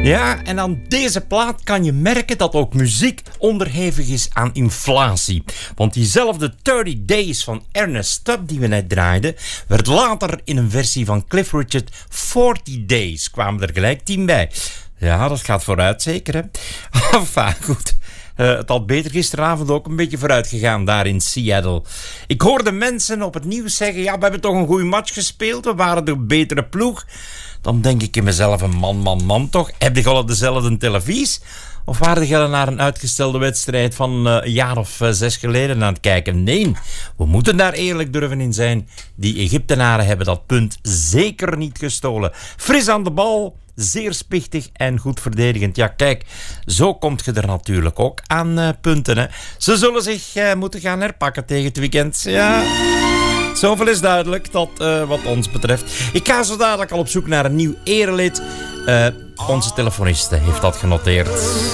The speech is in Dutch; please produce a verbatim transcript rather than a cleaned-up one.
Ja, en aan deze plaat kan je merken dat ook muziek onderhevig is aan inflatie. Want diezelfde thirty days van Ernest Stubb die we net draaiden, werd later in een versie van Cliff Richard forty days. Kwamen er gelijk tien bij. Ja, dat gaat vooruit zeker, hè? Enfin, goed. Uh, het had beter gisteravond ook een beetje vooruit gegaan daar in Seattle. Ik hoorde mensen op het nieuws zeggen, ja, we hebben toch een goede match gespeeld, we waren de betere ploeg. Dan denk ik in mezelf, een man, man, man toch? Heb je al op dezelfde televisie? Of waren je naar een uitgestelde wedstrijd van uh, een jaar of uh, zes geleden aan het kijken? Nee, we moeten daar eerlijk durven in zijn. Die Egyptenaren hebben dat punt zeker niet gestolen. Fris aan de bal, zeer spichtig en goed verdedigend. Ja, kijk, zo komt je er natuurlijk ook aan uh, punten. Hè. Ze zullen zich uh, moeten gaan herpakken tegen het weekend. Ja, zoveel is duidelijk, dat uh, wat ons betreft. Ik ga zo dadelijk al op zoek naar een nieuw erelid. Uh, onze telefoniste heeft dat genoteerd.